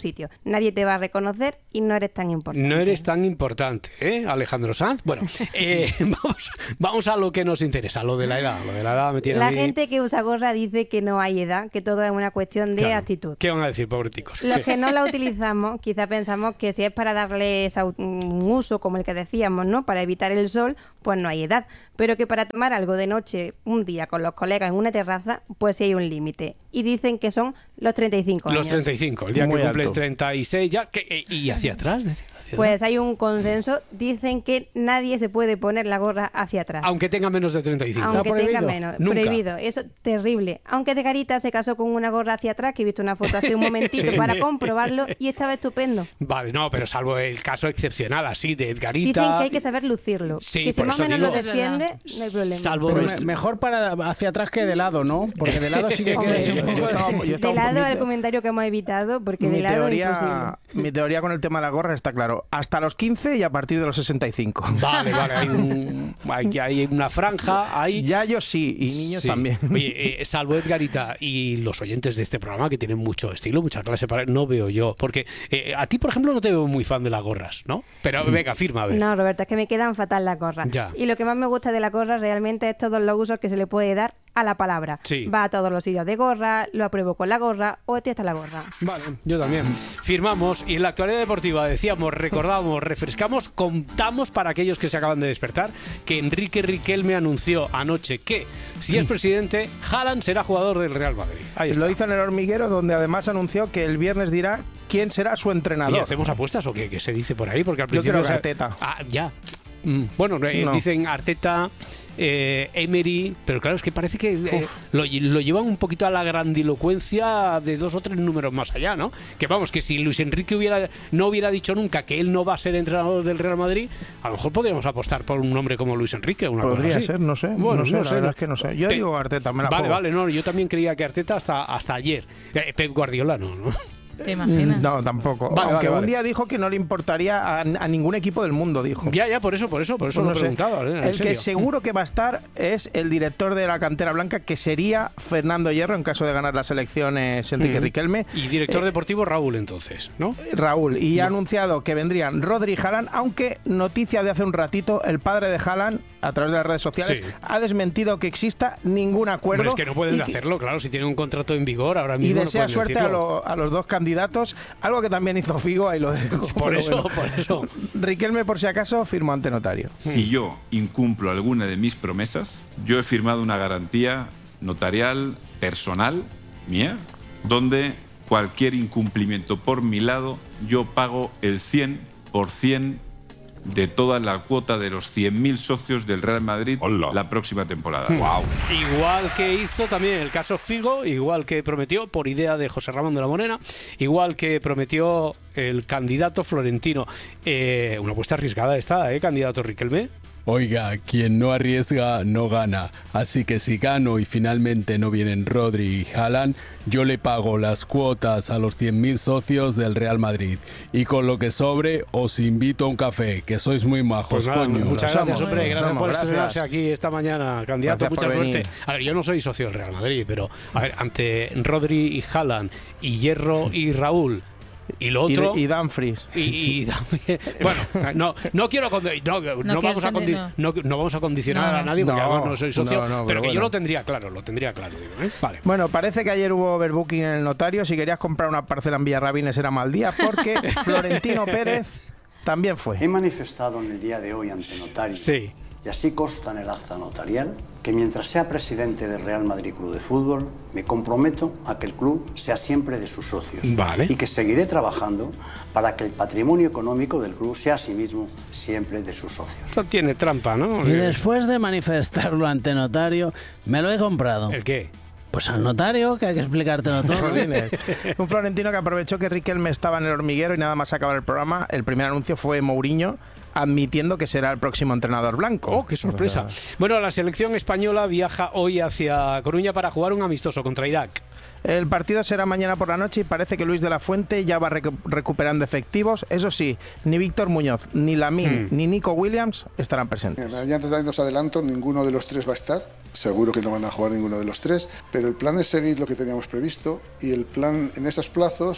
sitio. Nadie te va a reconocer y no eres tan importante. No eres tan importante, ¿eh, Alejandro Sanz? Bueno, eh, vamos, vamos a lo que nos interesa, lo de la edad. Lo de la edad me tiene La a mí... gente que usa gorra dice que no hay edad, que todo es una cuestión de Claro. actitud. ¿Qué van a decir, pobreticos? Los Sí. que no la utilizamos, quizá pensamos que si es para darles a- un uso como el que decíamos, ¿no? Para evitar el sol, pues no hay edad. Pero que para tomar algo de noche, un día con los colegas en una terraza, pues sí hay un límite. Y dicen que son los treinta y cinco años. Los treinta y cinco, el día Muy que cumples alto. treinta y seis ya, que, eh, y hacia atrás, decía, hacia atrás. Pues hay un consenso, dicen que nadie se puede poner la gorra hacia atrás. Aunque tenga menos de treinta y cinco. Aunque tenga menos, Nunca. prohibido, eso terrible. Aunque de Garita se casó con una gorra hacia atrás, que he visto una foto hace un momentito Sí. para comprobarlo y estaba estupendo. Vale, no, pero salvo el caso excepcional así de Edgarita. Dicen que hay que saber lucirlo. Sí, que si por más o eso menos digo. lo defiende, no hay problema. Salvo Pero nuestro- me- mejor para hacia atrás que de lado, ¿no? Porque de lado sí que Hombre, queda yo- un yo poco... estaba- yo estaba De un lado poquito- el comentario que hemos evitado, porque Mi de lado es imposible. teoría, mi teoría con el tema de la gorra está claro. Hasta los quince y a partir de los sesenta y cinco. Vale, vale, hay, un- hay, hay una franja, hay... Ya yo sí, y niños Sí. también. Oye, eh, salvo Edgarita y los oyentes de este programa que tienen mucho estilo, mucha clase, para... no veo yo. Porque eh, a ti, por ejemplo, no te veo muy fan de las gorras, ¿no? Pero venga, firma, a ver. No, Roberto, es que me quedan fatal las gorras. Ya. Y lo que más me gusta de la gorra realmente es todos los usos que se le puede dar a la palabra. Sí. Va a todos los sitios de gorra, lo apruebo con la gorra o estoy hasta la gorra. Vale, yo también. Firmamos y en la actualidad deportiva decíamos, recordamos, refrescamos, contamos para aquellos que se acaban de despertar que Enrique Riquelme anunció anoche que si es presidente, Haaland será jugador del Real Madrid. Ahí está. Lo hizo en el hormiguero, donde además anunció que el viernes dirá quién será su entrenador. ¿Y hacemos apuestas o qué? ¿Qué se dice por ahí? Porque al Yo principio... creo que se- Arteta. Ah, ya. Mm, Bueno, eh, No. dicen Arteta, eh, Emery, pero claro, es que parece que eh, lo, lo llevan un poquito a la grandilocuencia de dos o tres números más allá, ¿no? Que vamos, que si Luis Enrique hubiera no hubiera dicho nunca que él no va a ser entrenador del Real Madrid, a lo mejor podríamos apostar por un nombre como Luis Enrique. Una cosa Podría así. ser, no sé. Bueno, no sé, la sé, verdad es que no sé. Yo Pe- digo Arteta, me la Vale, juego. vale, no, yo también creía que Arteta hasta, hasta ayer. Eh, Pep Guardiola no, ¿no? ¿Te imaginas? No, tampoco. Vale, Aunque vale, un vale. día dijo que no le importaría a, a ningún equipo del mundo, dijo. Ya, ya, por eso, por eso, por eso Pues lo no he sé. preguntado. ¿eh? En El serio. que seguro que va a estar es el director de la cantera blanca, que sería Fernando Hierro, en caso de ganar las elecciones Enrique Ujú. Riquelme. Y director Eh, deportivo Raúl, entonces, ¿no? Raúl, y ha anunciado que vendrían Rodri y Haaland, aunque noticia de hace un ratito, el padre de Haaland, a través de las redes sociales, Sí. ha desmentido que exista ningún acuerdo. Hombre, es que no pueden y que- hacerlo, claro, si tienen un contrato en vigor ahora mismo. Y no desea pueden suerte a, decirlo. lo- a los dos candidatos, algo que también hizo Figo, ahí lo dejo. Por pero eso, bueno. por eso. Riquelme, por si acaso, firmó ante notario. Si yo incumplo alguna de mis promesas, yo he firmado una garantía notarial personal mía, donde cualquier incumplimiento por mi lado, yo pago el cien por ciento de toda la cuota de los cien mil socios del Real Madrid la próxima temporada. Wow. Igual que hizo también el caso Figo, igual que prometió por idea de José Ramón de la Morena, igual que prometió el candidato Florentino. Eh, una apuesta arriesgada esta, ¿eh, candidato Riquelme? Oiga, quien no arriesga no gana. Así que si gano y finalmente no vienen Rodri y Haaland, yo le pago las cuotas a los cien mil socios del Real Madrid. Y con lo que sobre, os invito a un café, que sois muy majos, Pues nada, coño. muchas gracias, somos, hombre. Gracias somos, por gracias. estrenarse aquí esta mañana, candidato. Gracias Mucha por suerte. venir. A ver, yo no soy socio del Real Madrid, pero a ver, ante Rodri y Haaland y Hierro y Raúl. Y lo Y, otro. y Dumfries. Y, y también- bueno, no, no quiero condi- no, no, No vamos a quieres condi- no, no vamos a condicionar No. a nadie porque No, además no soy socio, no, no, pero, pero que yo bueno. lo tendría claro, lo tendría claro, digo, ¿eh? Vale. Bueno, parece que ayer hubo overbooking en el notario. Si querías comprar una parcela en Villarrabines era mal día, porque Florentino Pérez también fue. He manifestado en el día de hoy ante notario, Sí. y así consta en el acta notarial, que mientras sea presidente del Real Madrid Club de Fútbol, me comprometo a que el club sea siempre de sus socios. Vale. Y que seguiré trabajando para que el patrimonio económico del club sea asimismo siempre de sus socios. Esto tiene trampa, ¿no? Y Eh, después de manifestarlo ante notario, me lo he comprado. ¿El qué? Pues al notario, que hay que explicártelo todo. Jolines. Un florentino que aprovechó que Riquelme estaba en el hormiguero y nada más acabar el programa, el primer anuncio fue Mourinho admitiendo que será el próximo entrenador blanco. ¡Oh, qué sorpresa! Bueno, la selección española viaja hoy hacia Coruña para jugar un amistoso contra Irak. El partido será mañana por la noche y parece que Luis de la Fuente ya va recu- recuperando efectivos. Eso sí, ni Víctor Muñoz, ni Lamine, Hmm. ni Nico Williams estarán presentes. Ya antes de los adelantos, ninguno de los tres va a estar. Seguro que no van a jugar ninguno de los tres. Pero el plan es seguir lo que teníamos previsto y el plan en esos plazos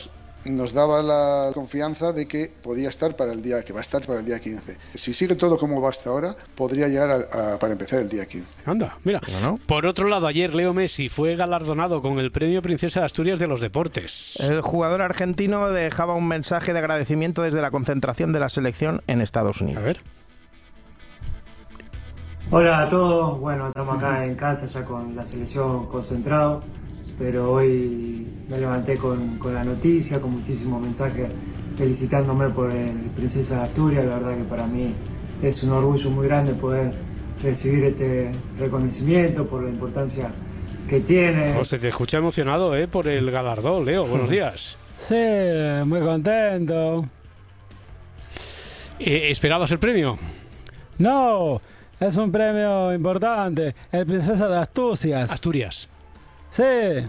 nos daba la confianza de que podía estar para el día, que va a estar para el día quince. Si sigue todo como va hasta ahora, podría llegar a, a, para empezar el día quince. Anda, mira. ¿No? Por otro lado, ayer Leo Messi fue galardonado con el premio Princesa de Asturias de los Deportes. El jugador argentino dejaba un mensaje de agradecimiento desde la concentración de la selección en Estados Unidos. A ver. Hola a todos, bueno, estamos acá en casa ya con la selección concentrado, pero hoy me levanté con, con la noticia, con muchísimos mensajes felicitándome por el Princesa de Asturias. La verdad que para mí es un orgullo muy grande poder recibir este reconocimiento por la importancia que tiene. Oh, se te escucha emocionado, ¿eh? Por el galardón, Leo. Buenos días. Sí, muy contento. Eh, ¿Esperabas el premio? No, es un premio importante. El Princesa de Asturias. Asturias. Sí.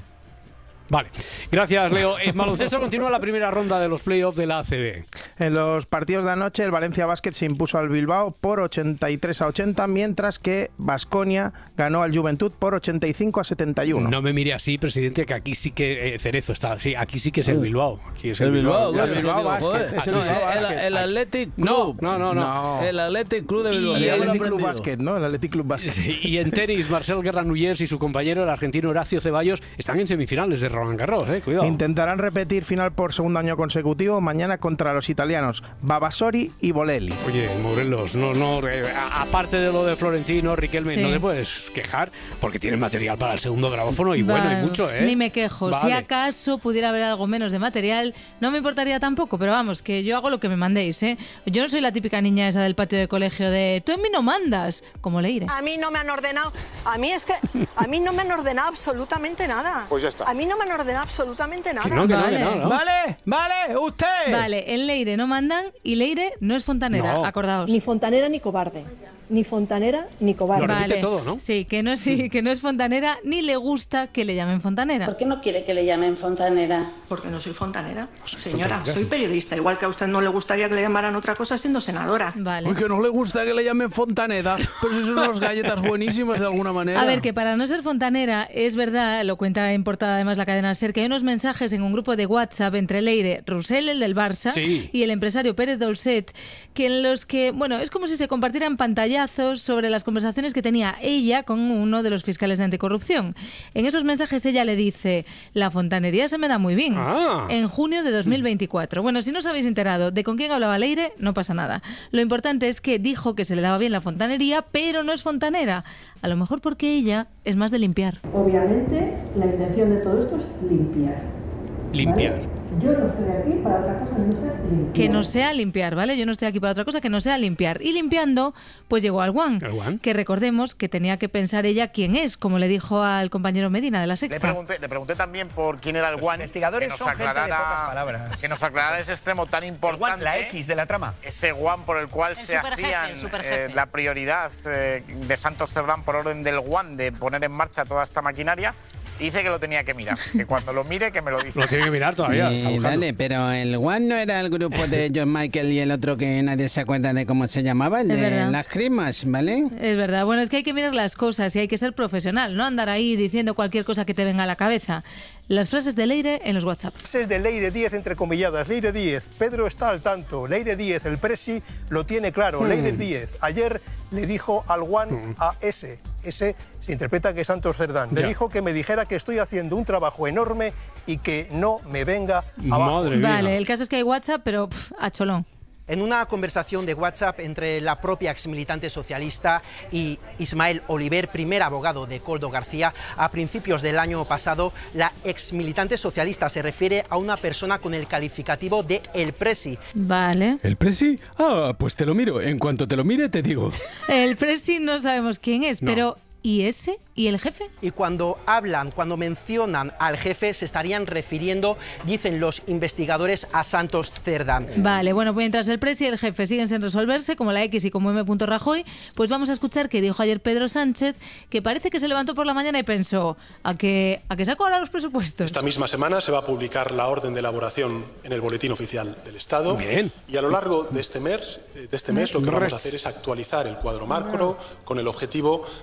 Vale, gracias Leo. En baloncesto continúa la primera ronda de los playoffs de la A C B. En los partidos de anoche el Valencia Basket se impuso al Bilbao por ochenta y tres a ochenta, mientras que Baskonia ganó al Juventud por ochenta y cinco a setenta y uno. No me mire así, presidente, que aquí sí que eh, Cerezo está. Sí, aquí sí que es el Bilbao. Aquí es el, el Bilbao, Bilbao, el Bilbao, Basket. Es el, no, el, el Athletic Club. No, no, no, no. El Athletic Club de Bilbao. Y el Athletic Club Basket, ¿no? El Athletic Club Basket. Sí, y en tenis, Marcel Guerra-Nullers y su compañero, el argentino Horacio Ceballos, están en semifinales de Roland Garros, eh. Cuidado. Intentarán repetir final por segundo año consecutivo mañana contra los italianos Babasori y Bolelli. Oye, Morelos, no, no, eh, aparte de lo de Florentino, Riquelme, sí. No te puedes quejar porque tienen material para el segundo grabófono y Va, bueno, y mucho, ¿eh? Ni me quejo. Vale. Si acaso pudiera haber algo menos de material, no me importaría tampoco, pero vamos, que yo hago lo que me mandéis, ¿eh? Yo no soy la típica niña esa del patio de colegio de tú en mí no mandas, como Leire. A mí no me han ordenado, a mí es que, a mí no me han ordenado absolutamente nada. Pues ya está. A mí no me han ordenado absolutamente nada. Que no, que vale. no, que no, no. Vale, vale, usted. Vale, en Leire no mandan y Leire no es fontanera, no. Acordaos. Ni fontanera ni cobarde. Ni fontanera ni cobarde. Lo repite vale. todo, ¿no? Sí, que no es, sí, que no es fontanera ni le gusta que le llamen fontanera. ¿Por qué no quiere que le llamen fontanera? Porque no soy fontanera. No soy Señora, fontanera. soy periodista. Igual que a usted no le gustaría que le llamaran otra cosa siendo senadora. Vale. Uy, que no le gusta que le llamen fontaneda. Pero si son unas galletas buenísimas de alguna manera. A ver, que para no ser fontanera, es verdad, lo cuenta en portada además la cadena SER, que hay unos mensajes en un grupo de WhatsApp entre Leire, Roussel, el del Barça, sí. y el empresario Pérez Dolcet, que en los que, bueno, es como si se compartieran pantallazos sobre las conversaciones que tenía ella con uno de los fiscales de anticorrupción. En esos mensajes ella le dice: la fontanería se me da muy bien. Ah. En junio de dos mil veinticuatro. Bueno, si no os habéis enterado de con quién hablaba Leire, no pasa nada. Lo importante es que dijo que se le daba bien la fontanería, pero no es fontanera. A lo mejor porque ella es más de limpiar. Obviamente, la intención de todo esto es limpiar. Limpiar. ¿Vale? Yo no estoy aquí para otra cosa que no sea limpiar. Que no sea limpiar, ¿vale? Yo no estoy aquí para otra cosa que no sea limpiar. Y limpiando, pues llegó al One. ¿El One? Que recordemos que tenía que pensar ella quién es, como le dijo al compañero Medina de La Sexta. Le pregunté, le pregunté también por quién era el One. Investigadores que nos son gente de aclarara, pocas palabras. Que nos aclarara ese extremo tan importante. El One, la X de la trama. Ese One por el cual El se superjefe, hacían el superjefe. eh, la prioridad eh, de Santos Cerdán por orden del One de poner en marcha toda esta maquinaria. Dice que lo tenía que mirar, que cuando lo mire que me lo dice. Lo tiene que mirar todavía. Eh, está buscando. dale, pero el One no era el grupo de John Michael y el otro que nadie se acuerda de cómo se llamaba, el Es de verdad. las Grimas, ¿vale? Es verdad. Bueno, es que hay que mirar las cosas y hay que ser profesional, no andar ahí diciendo cualquier cosa que te venga a la cabeza. Las frases de Leire en los WhatsApp. Es de Leire Díez, entrecomilladas. Leire Díez, Pedro está al tanto. Leire Díez, el presi lo tiene claro. Mm. Leire Díez, ayer le dijo al One a ese. Ese se interpreta que es Santos Cerdán. Le Ya. dijo que me dijera que estoy haciendo un trabajo enorme y que no me venga abajo. Madre mía. Vale, el caso es que hay WhatsApp, pero pff, a cholón. En una conversación de WhatsApp entre la propia exmilitante socialista y Ismael Oliver, primer abogado de Koldo García, a principios del año pasado, la exmilitante socialista se refiere a una persona con el calificativo de el presi. Vale. ¿El Presi? Ah, pues te lo miro. En cuanto te lo mire, te digo. El presi no sabemos quién es, No. pero ¿y ese? ¿Y el jefe? Y cuando hablan, cuando mencionan al jefe, se estarían refiriendo, dicen los investigadores, a Santos Cerdán. Vale, bueno, pues mientras el presi y el jefe siguen sin resolverse, como la X y como M. Rajoy, pues vamos a escuchar que dijo ayer Pedro Sánchez, que parece que se levantó por la mañana y pensó, ¿a qué, a qué saco ahora los presupuestos? Esta misma semana se va a publicar la orden de elaboración en el Boletín Oficial del Estado. Bien. Y a lo largo de este mes, de este mes lo que vamos a hacer es actualizar el cuadro macro con el objetivo de aprobar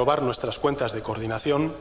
aprobar nuestras cuentas de coordinación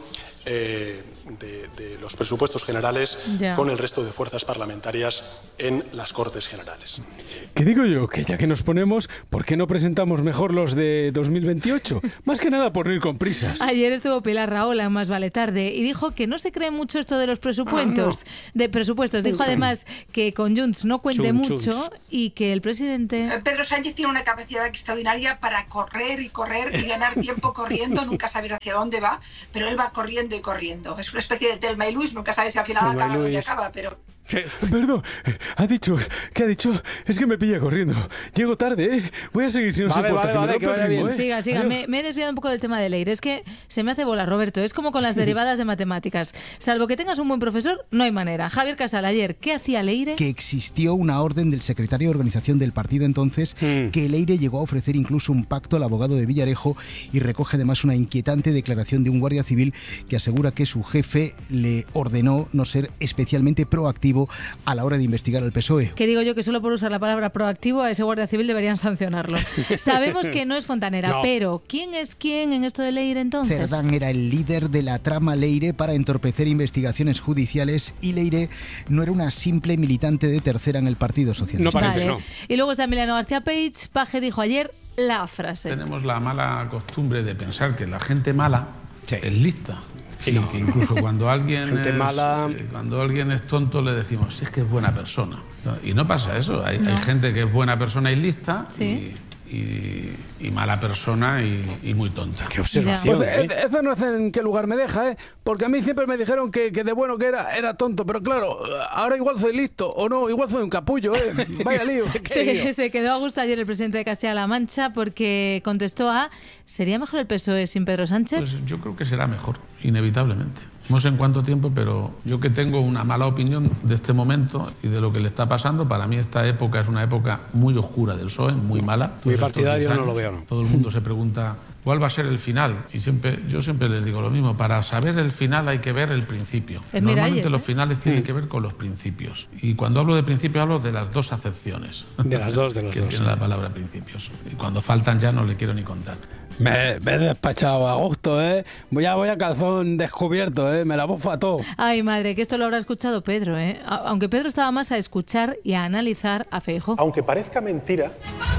eh, de, de los presupuestos generales Ya. con el resto de fuerzas parlamentarias en las Cortes Generales. ¿Qué digo yo? Que ya que nos ponemos, ¿por qué no presentamos mejor los de dos mil veintiocho? Más que nada por no ir con prisas. Ayer estuvo Pilar Rahola en Más Vale Tarde y dijo que no se cree mucho esto de los presupuestos. De presupuestos. Dijo además que con Junts no cuente Chun, mucho chuns. y que el presidente... Pedro Sánchez tiene una capacidad extraordinaria para correr y correr y ganar tiempo corriendo. Nunca sabes hacia dónde va, pero él va corriendo y corriendo. Es una especie de Telma y Luis. Nunca sabes si al final Telma y acaba donde Luis. acaba, pero... Perdón, ha dicho, ¿qué ha dicho? Es que me pilla corriendo. Llego tarde, ¿eh? Voy a seguir si no Vale, se importa, vale, vale, que que me rompe vaya el ritmo, bien. ¿eh? Siga, siga. Adiós. Me, me he desviado un poco del tema de Leire. Es que se me hace bola, Roberto. Es como con las derivadas de matemáticas. Salvo que tengas un buen profesor, no hay manera. Javier Casal, ayer, ¿qué hacía Leire? Que existió una orden del secretario de organización del partido entonces, Mm. que Leire llegó a ofrecer incluso un pacto al abogado de Villarejo, y recoge además una inquietante declaración de un guardia civil que asegura que su jefe le ordenó no ser especialmente proactivo a la hora de investigar al P S O E. Que digo yo que solo por usar la palabra proactivo a ese guardia civil deberían sancionarlo. Sabemos que no es Fontanera, No. pero ¿quién es quién en esto de Leire entonces? Cerdán era el líder de la trama Leire para entorpecer investigaciones judiciales, y Leire no era una simple militante de tercera en el Partido Socialista. Vale. Y luego está Emiliano García Page. Paje dijo ayer la frase. Tenemos la mala costumbre de pensar que la gente mala es lista. Y que incluso cuando alguien, Gente es, mala. eh, cuando alguien es tonto le decimos, "Sí, es que es buena persona". Y no pasa eso. Hay, No. hay gente que es buena persona y lista, Sí. y, y- y mala persona y, y muy tonta. Qué Pues, eh, eso no sé en qué lugar me deja, ¿eh? Porque a mí siempre me dijeron que, que de bueno que era, era tonto. Pero claro, ahora igual soy listo. O no, igual soy un capullo, ¿eh? Vaya lío. Se, se quedó a gusto ayer el presidente de Castilla-La Mancha porque contestó a ¿sería mejor el P S O E sin Pedro Sánchez? Pues yo creo que será mejor, inevitablemente. No sé en cuánto tiempo, pero yo que tengo una mala opinión de este momento y de lo que le está pasando, para mí esta época es una época muy oscura del P S O E, muy mala. Muy Todos estos partidario diez no lo años, veo, ¿no? Todo el mundo se pregunta cuál va a ser el final, y siempre yo siempre les digo lo mismo: para saber el final hay que ver el principio. Es Normalmente Miralles, los ¿eh? finales tienen que ver con los principios, y cuando hablo de principios hablo de las dos acepciones. De las dos, de los que dos. tiene la palabra principios. Y cuando faltan ya no le quiero ni contar. Me, me he despachado a gusto, ¿eh? Voy a, voy a calzón descubierto, ¿eh? Me la bufa todo. Ay, madre, que esto lo habrá escuchado Pedro, ¿eh? A- Aunque Pedro estaba más a escuchar y a analizar a Feijóo. Aunque parezca mentira,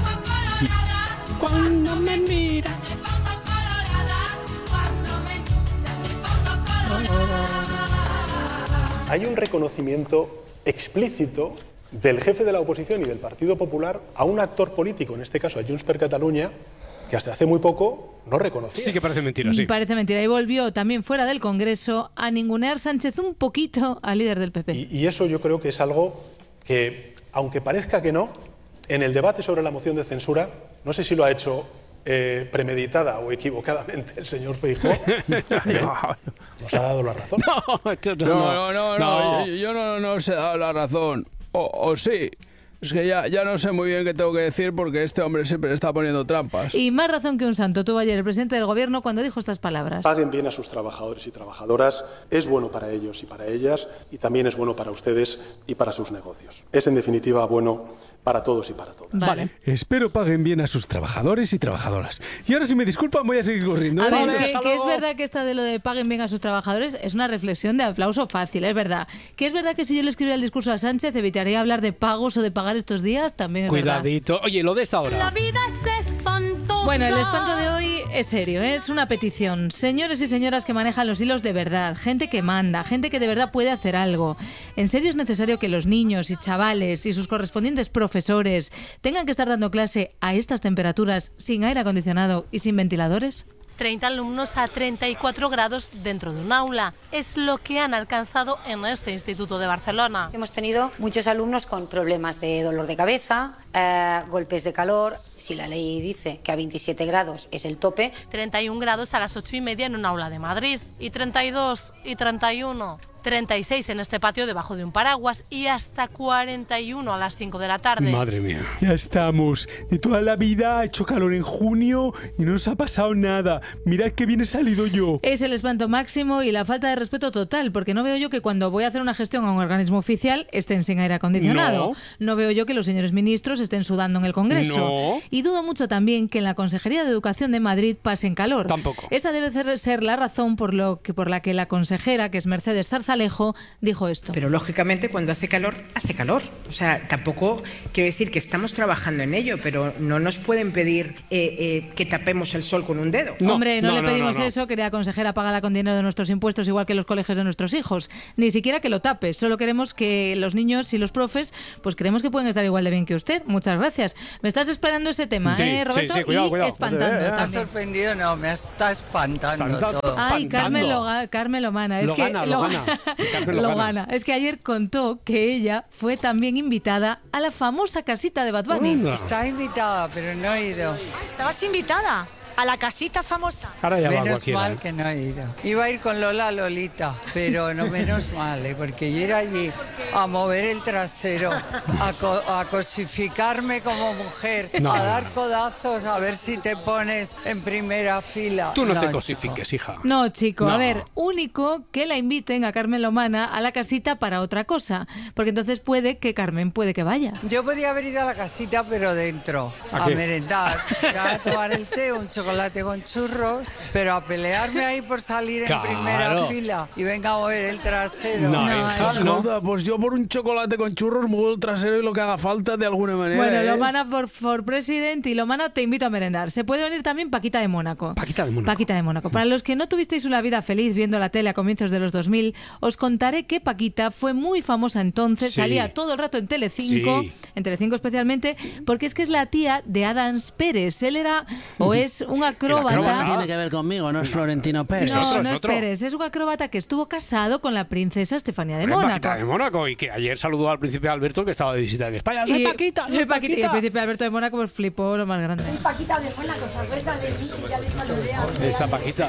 Cuando me mira. hay un reconocimiento explícito del jefe de la oposición y del Partido Popular a un actor político, en este caso a Junts per Catalunya, que hasta hace muy poco no reconocía. Sí que parece mentira, sí. Parece mentira. Y volvió también fuera del Congreso a ningunear Sánchez un poquito al líder del P P. Y, y eso yo creo que es algo que, aunque parezca que no, en el debate sobre la moción de censura, no sé si lo ha hecho eh, premeditada o equivocadamente el señor Feijóo, nos ha dado la razón. No, no, no, no, Yo, yo no, no os he dado la razón. O, o sí. Es que ya, ya no sé muy bien qué tengo que decir, porque este hombre siempre le está poniendo trampas. Y más razón que un santo tuvo ayer el presidente del gobierno cuando dijo estas palabras. Paguen bien a sus trabajadores y trabajadoras, es bueno para ellos y para ellas, y también es bueno para ustedes y para sus negocios. Es en definitiva bueno para todos y para todas. Vale. Espero paguen bien a sus trabajadores y trabajadoras. Y ahora, si me disculpan, voy a seguir corriendo. A ¿eh? ver, Vale, que, hasta que es luego. verdad que esta de lo de paguen bien a sus trabajadores es una reflexión de aplauso fácil, es verdad. Que es verdad que si yo le escribiera el discurso a Sánchez evitaría hablar de pagos o de pagar estos días, también es verdad. Cuidadito. Oye, lo de esta hora. Bueno, el espanto de hoy es serio, ¿eh? Es una petición. Señores y señoras que manejan los hilos de verdad, gente que manda, gente que de verdad puede hacer algo. ¿En serio es necesario que los niños y chavales y sus correspondientes profesores tengan que estar dando clase a estas temperaturas sin aire acondicionado y sin ventiladores? treinta alumnos a treinta y cuatro grados dentro de un aula. Es lo que han alcanzado en este instituto de Barcelona. Hemos tenido muchos alumnos con problemas de dolor de cabeza, eh, golpes de calor. Si la ley dice que a veintisiete grados es el tope. treinta y un grados a las ocho y media en un aula de Madrid. Y treinta y dos y treinta y uno treinta y seis en este patio debajo de un paraguas y hasta cuarenta y uno a las cinco de la tarde. Madre mía. Ya estamos. De toda la vida ha hecho calor en junio y no nos ha pasado nada. Mirad qué bien he salido yo. Es el espanto máximo y la falta de respeto total, porque no veo yo que cuando voy a hacer una gestión a un organismo oficial estén sin aire acondicionado. No, no veo yo que los señores ministros estén sudando en el Congreso. No. Y dudo mucho también que en la Consejería de Educación de Madrid pasen calor. Tampoco. Esa debe ser, ser la razón por, lo que, por la que la consejera, que es Mercedes Zarzalejo, dijo esto. Pero lógicamente cuando hace calor, hace calor. O sea, tampoco quiero decir que estamos trabajando en ello, pero no nos pueden pedir eh, eh, que tapemos el sol con un dedo. No, Hombre, no, no le no, pedimos no, no. eso, querida consejera, págala con dinero de nuestros impuestos igual que los colegios de nuestros hijos. Ni siquiera que lo tapes, solo queremos que los niños y los profes, pues creemos que pueden estar igual de bien que usted. Muchas gracias. Me estás esperando ese tema, Sí, ¿eh, Roberto? sí, sí, cuidado, y cuidado. espantando Eh, eh, Me ha también. sorprendido, no, me está espantando Santa- todo. Ay, Carmen, Loga, Carmen Lomana. Es Lo que gana, lo gana. Carmen lo lo gana. gana. Es que ayer contó que ella fue también invitada a la famosa casita de Bad Bunny. Está invitada, pero no he ido. ¿Estabas invitada a la casita famosa? Ahora ya va Menos cualquiera, mal ¿eh? que no he ido. Iba a ir con Lola Lolita, pero no menos mal, ¿eh? Porque yo ir allí a mover el trasero, a, co- a cosificarme como mujer, No. a dar codazos, a ver si te pones en primera fila. Tú no, te chico. cosifiques, hija. No, chico, No. a ver, único que la inviten a Carmen Lomana a la casita para otra cosa, porque entonces puede que Carmen puede que vaya. Yo podía haber ido a la casita, pero dentro, ¿A a, qué? merendar, a tomar el té, un chocolate con churros, pero a pelearme ahí por salir Claro. en primera fila y venga a mover el trasero. Escolta, pues yo por un chocolate con churros muevo el trasero y lo que haga falta de alguna manera. Bueno, ¿eh? Lomana por, for president y Lomana te invito a merendar. Se puede venir también Paquita de Mónaco. Paquita de Mónaco. Paquita de Mónaco. Para los que no tuvisteis una vida feliz viendo la tele a comienzos de los dos mil, os contaré que Paquita fue muy famosa entonces, Sí. salía todo el rato en Telecinco, Sí. en Telecinco especialmente, porque es que es la tía de Adams Pérez. Él era o es un acróbata. No tiene que ver conmigo, no es Florentino Pérez. No, no es Pérez, es un acróbata que estuvo casado con la princesa Estefanía de Hombre, Mónaco. Paquita de Mónaco, y que ayer saludó al príncipe Alberto que estaba de visita en España. Soy Y- Paquita, soy Paquita. Y el príncipe Alberto de Mónaco pues flipó lo más grande. Paquita de Mónaco, ¿se acuerda de mí? Que ya le saludé a ¿Dónde está Paquita?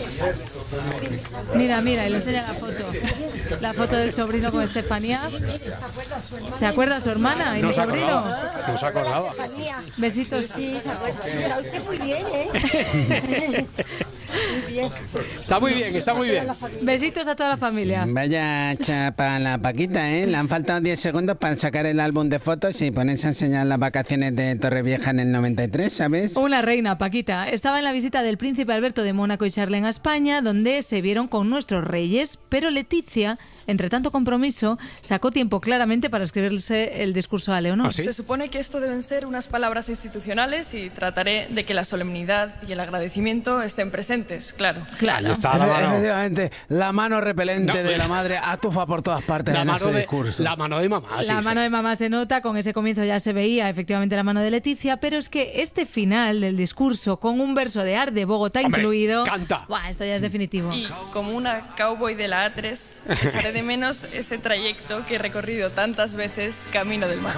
Mira, mira, y le enseña la foto. La foto del sobrino con Estefanía. ¿Se acuerda su hermana y No mi se sobrino? acordaba. No se acordaba. Besitos. Sí, se acuerda. Está usted muy bien, ¿eh? Muy bien. Está muy bien, está muy bien. Besitos a toda la familia. Vaya chapa la Paquita, ¿eh? Le han faltado diez segundos para sacar el álbum de fotos y ponerse a enseñar las vacaciones de Torrevieja en el noventa y tres, ¿sabes? Una reina, Paquita. Estaba en la visita del príncipe Alberto de Mónaco y Charlene a España, donde se vieron con nuestros reyes, pero Leticia, entre tanto compromiso, sacó tiempo claramente para escribirse el discurso a Leonor. Se supone que esto deben ser unas palabras institucionales y trataré de que la solemnidad y el agradecimiento estén presentes, claro. Claro. Efe- Efectivamente, la mano repelente No, de eh. la madre atufa por todas partes La en mano, este de, discurso. la mano de mamá, sí, La sí. mano de mamá se nota, con ese comienzo ya se veía efectivamente la mano de Leticia, pero es que este final del discurso, con un verso de Ar de Bogotá Hombre, incluido... canta. Buah, esto ya es definitivo. Y como una cowboy de la A tres, echaré de menos ese trayecto que he recorrido tantas veces camino del mar.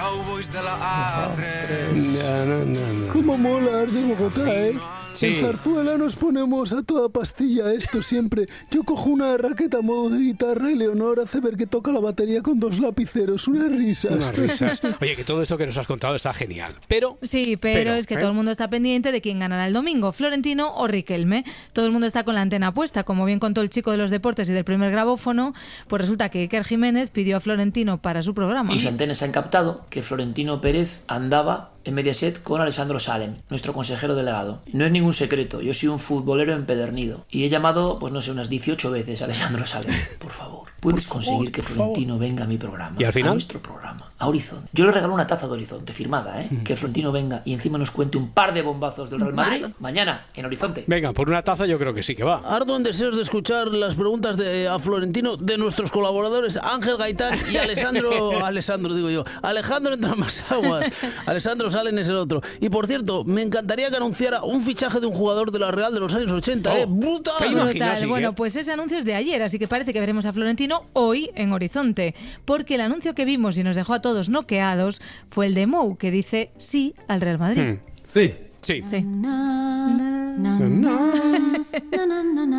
No, no, no, no. ¿Cómo mola Ar de Bogotá, eh? Sí. En Zarzuela nos ponemos a toda pastilla esto siempre. Yo cojo una raqueta a modo de guitarra y Leonor hace ver que toca la batería con dos lapiceros. Unas risas. Unas risas. Oye, que todo esto que nos has contado está genial. Pero. Sí, pero, pero, es que ¿eh? todo el mundo está pendiente de quién ganará el domingo, Florentino o Riquelme. Todo el mundo está con la antena puesta. Como bien contó el chico de los deportes y del primer grabófono, pues resulta que Iker Jiménez pidió a Florentino para su programa. Y antenas han captado que Florentino Pérez andaba en Mediaset con Alessandro Salem, nuestro consejero delegado. No es ningún secreto, yo soy un futbolero empedernido. Y he llamado, pues no sé, unas dieciocho veces a Alessandro Salem. Por favor, ¿puedes conseguir que Florentino venga a mi programa? ¿Y al final? A nuestro programa. A Horizonte. Yo le regalo una taza de Horizonte, firmada, ¿eh? Mm. Que Florentino venga y encima nos cuente un par de bombazos del Real Madrid. Vale. Mañana, en Horizonte. Venga, por una taza yo creo que sí que va. Ardo en deseos de escuchar las preguntas de a Florentino de nuestros colaboradores Ángel Gaitán y Alessandro, Alessandro digo yo, Alejandro Entramasaguas. Alessandro Salen es el otro. Y por cierto, me encantaría que anunciara un fichaje de un jugador de la Real de los años ochenta, ¿eh? ¡Brutal! Brutal. Bueno, pues ese anuncio es de ayer, así que parece que veremos a Florentino hoy en Horizonte, porque el anuncio que vimos y nos dejó a todos noqueados fue el de Mou, que dice sí al Real Madrid. Sí. Sí. Sí.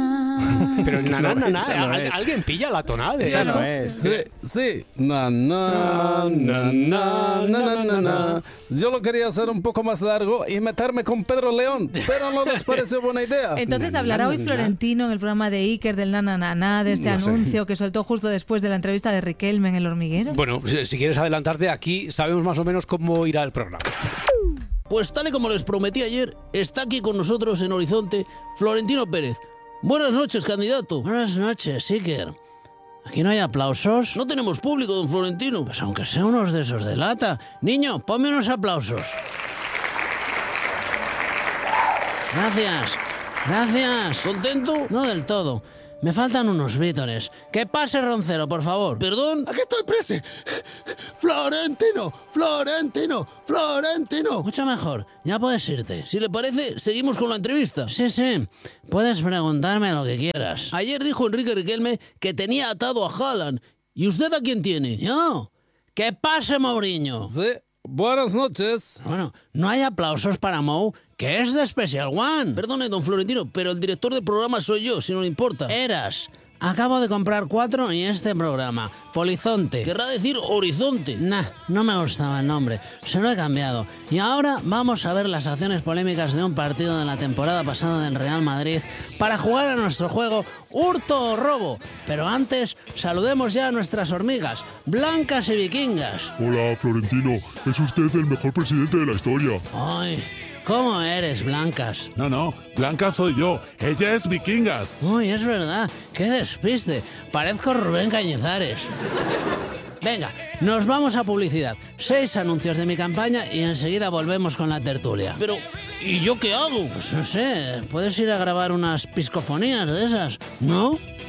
Pero na, na, na, na, Esa no al- es. alguien pilla la tonada de Esa esto. no es. Sí, sí. Na, na, na, na, na, na, na. Yo lo quería hacer un poco más largo y meterme con Pedro León, pero no les parece buena idea. Entonces hablará hoy Florentino en el programa de Iker del na, na, na, na, de este No sé. anuncio que soltó justo después de la entrevista de Riquelme en El Hormiguero. Bueno, si, si quieres adelantarte, aquí sabemos más o menos cómo irá el programa. Pues tal y como les prometí ayer, está aquí con nosotros en Horizonte Florentino Pérez. Buenas noches, candidato. Buenas noches, Iker. ¿Aquí no hay aplausos? No tenemos público, don Florentino. Pues aunque sea unos de esos de lata. Niño, ponme unos aplausos. Gracias. Gracias. ¿Contento? No del todo. Me faltan unos vítores. Que pase Roncero, por favor. ¿Perdón? Aquí estoy, prese. Florentino, Florentino, Florentino. Mucho mejor. Ya puedes irte. Si le parece, seguimos con la entrevista. Sí, sí. Puedes preguntarme lo que quieras. Ayer dijo Enrique Riquelme que tenía atado a Haaland. ¿Y usted a quién tiene? Yo. Que pase Mourinho. Sí. Buenas noches. Bueno, no hay aplausos para Mou, que es de Special One. Perdone, don Florentino, pero el director del programa soy yo, si no le importa. Eras. Acabo de comprar cuatro y este programa. Polizonte. Querrá decir Horizonte. Nah, no me gustaba el nombre. Se lo he cambiado. Y ahora vamos a ver las acciones polémicas de un partido de la temporada pasada del Real Madrid para jugar a nuestro juego Hurto o Robo. Pero antes, saludemos ya a nuestras hormigas, blancas y vikingas. Hola, Florentino. Es usted el mejor presidente de la historia. Ay, ¿cómo eres, Blancas? No, no, Blanca soy yo. Ella es Vikingas. Uy, es verdad. Qué despiste. Parezco Rubén Cañizares. Venga, nos vamos a publicidad. Seis anuncios de mi campaña y enseguida volvemos con la tertulia. Pero, ¿y yo qué hago? Pues no sé, puedes ir a grabar unas piscofonías de esas, ¿no?